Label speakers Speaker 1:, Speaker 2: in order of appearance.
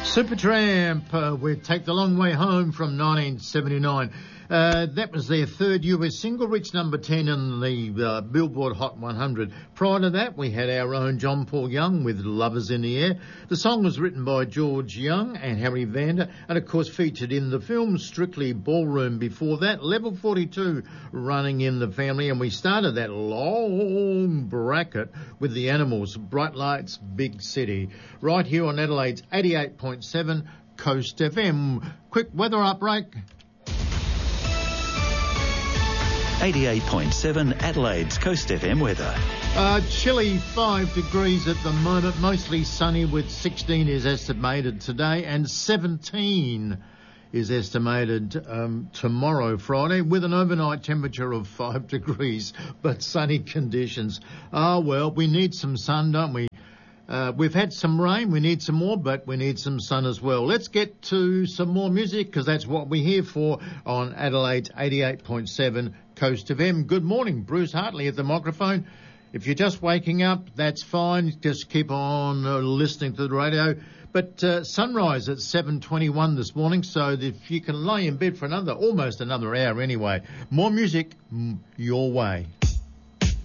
Speaker 1: Supertramp with Take the Long Way Home from 1979. That was their third US single, reached number 10 in the Billboard Hot 100. Prior to that, we had our own John Paul Young with Lovers in the Air. The song was written by George Young and Harry Vanda, and of course featured in the film Strictly Ballroom. Before that, Level 42 running in the family, and we started that long bracket with the Animals, Bright Lights, Big City, right here on Adelaide's 88.7 Coast FM. Quick weather outbreak.
Speaker 2: 88.7 Adelaide's Coast FM weather.
Speaker 1: Chilly 5 degrees at the moment, mostly sunny with 16 is estimated today and 17 is estimated tomorrow, Friday, with an overnight temperature of 5 degrees, but sunny conditions. Well, we need some sun, don't we? We've had some rain, we need some more, but we need some sun as well. Let's get to some more music, because that's what we're here for on Adelaide's 88.7 Coast FM. Good morning, Bruce Hartley at the microphone. If you're just waking up, that's fine. Just keep on listening to the radio. But sunrise at 7:21 this morning, so if you can lie in bed for almost another hour anyway. More music your way.